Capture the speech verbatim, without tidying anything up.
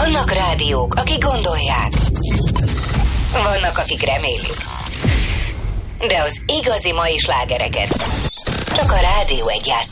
Vannak rádiók, akik gondolják. Vannak, akik remélik. De az igazi mai slágereket csak a Rádió egy játsz.